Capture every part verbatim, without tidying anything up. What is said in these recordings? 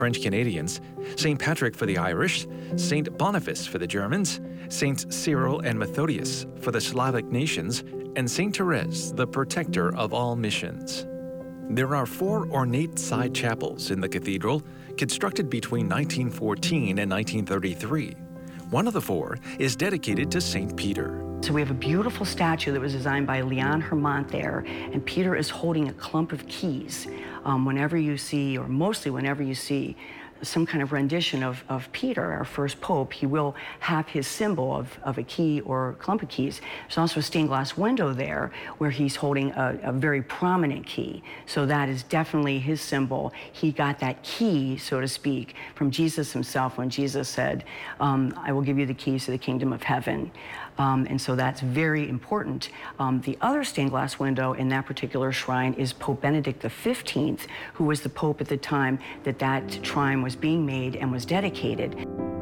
French Canadians, Saint Patrick for the Irish, Saint Boniface for the Germans, Saints Cyril and Methodius for the Slavic nations, and Saint Therese, the protector of all missions. There are four ornate side chapels in the cathedral, constructed between nineteen fourteen and nineteen thirty-three. One of the four is dedicated to Saint Peter. So we have a beautiful statue that was designed by Leon Hermant there, and Peter is holding a clump of keys. Um, whenever you see, or mostly whenever you see, some kind of rendition of, of Peter, our first pope, he will have his symbol of, of a key or clump of keys. There's also a stained glass window there where he's holding a, a very prominent key. So that is definitely his symbol. He got that key, so to speak, from Jesus himself when Jesus said, um, I will give you the keys to the kingdom of heaven. Um, and so that's very important. Um, the other stained glass window in that particular shrine is Pope Benedict the fifteenth, who was the pope at the time that that shrine was being made and was dedicated.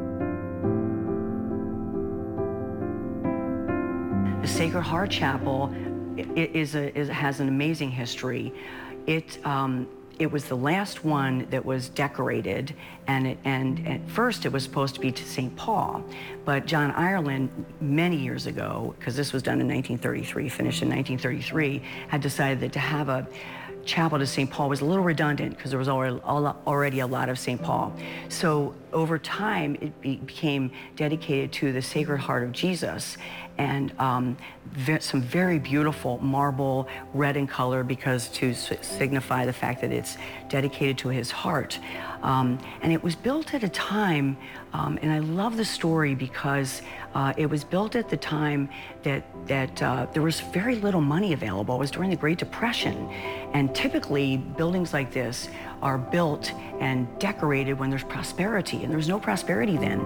The Sacred Heart Chapel is a, is, has an amazing history. It, um, It was the last one that was decorated, and, it, and at first it was supposed to be to Saint Paul, but John Ireland, many years ago, because this was done in nineteen thirty-three, finished in nineteen thirty-three, had decided that to have a chapel to Saint Paul was a little redundant because there was already, already a lot of Saint Paul. So over time, it be, became dedicated to the Sacred Heart of Jesus, and um, ve some very beautiful marble, red in color, because to signify the fact that it's dedicated to his heart. Um, and it was built at a time, um, and I love the story because uh, it was built at the time that, that uh, there was very little money available. It was during the Great Depression. And typically, buildings like this are built and decorated when there's prosperity, and there was no prosperity then.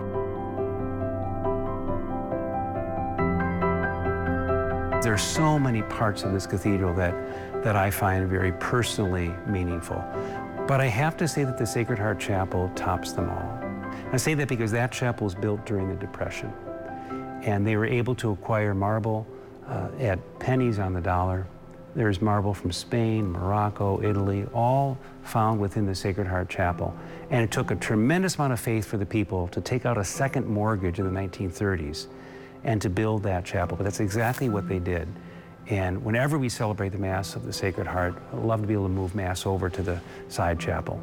There are so many parts of this cathedral that, that I find very personally meaningful. But I have to say that the Sacred Heart Chapel tops them all. I say that because that chapel was built during the Depression, and they were able to acquire marble uh, at pennies on the dollar. There's marble from Spain, Morocco, Italy, all found within the Sacred Heart Chapel. And it took a tremendous amount of faith for the people to take out a second mortgage in the nineteen thirties and to build that chapel. But that's exactly what they did. And whenever we celebrate the Mass of the Sacred Heart, I'd love to be able to move Mass over to the side chapel.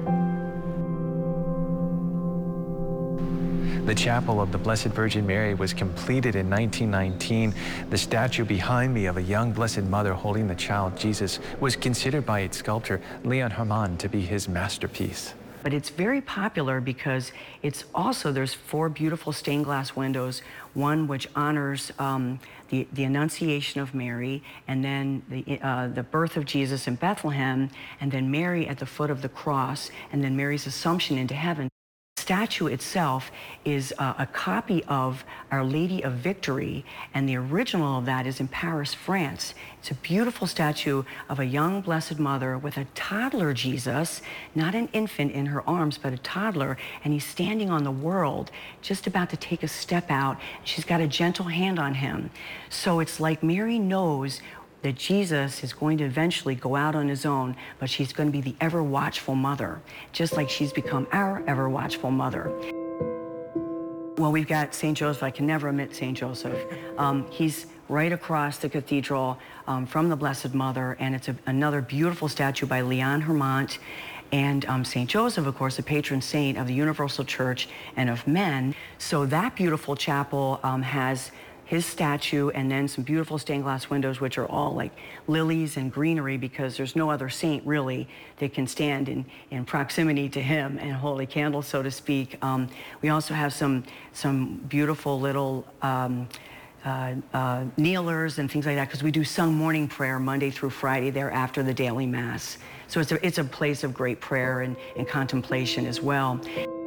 The chapel of the Blessed Virgin Mary was completed in nineteen nineteen. The statue behind me of a young Blessed Mother holding the child Jesus was considered by its sculptor, Leon Hermant, to be his masterpiece. But it's very popular because it's also, there's four beautiful stained glass windows, one which honors um, the, the Annunciation of Mary, and then the, uh, the birth of Jesus in Bethlehem, and then Mary at the foot of the cross, and then Mary's Assumption into heaven. The statue itself is uh, a copy of Our Lady of Victory, and the original of that is in Paris, France. It's a beautiful statue of a young Blessed Mother with a toddler Jesus, not an infant in her arms, but a toddler, and he's standing on the world, just about to take a step out. She's got a gentle hand on him. So it's like Mary knows that Jesus is going to eventually go out on his own, but she's going to be the ever-watchful mother, just like she's become our ever-watchful mother. Well, we've got Saint Joseph. I can never omit Saint Joseph. Um, he's right across the cathedral um, from the Blessed Mother, and it's a, another beautiful statue by Leon Hermant. And um, Saint Joseph, of course, the patron saint of the Universal Church and of men. So that beautiful chapel um, has his statue, and then some beautiful stained glass windows, which are all like lilies and greenery, because there's no other saint really that can stand in, in proximity to him and hold a candle, so to speak. Um, we also have some, some beautiful little um, uh, uh, kneelers and things like that, because we do sung morning prayer Monday through Friday there after the daily Mass. So it's a, it's a place of great prayer and, and contemplation as well.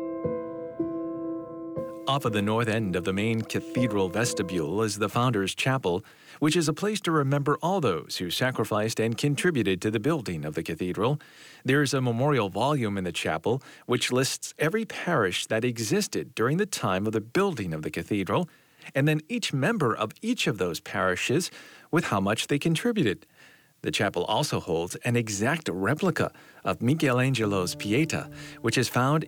Off of the north end of the main cathedral vestibule is the Founders Chapel, which is a place to remember all those who sacrificed and contributed to the building of the cathedral. There is a memorial volume in the chapel which lists every parish that existed during the time of the building of the cathedral, and then each member of each of those parishes with how much they contributed. The chapel also holds an exact replica of Michelangelo's Pieta, which is found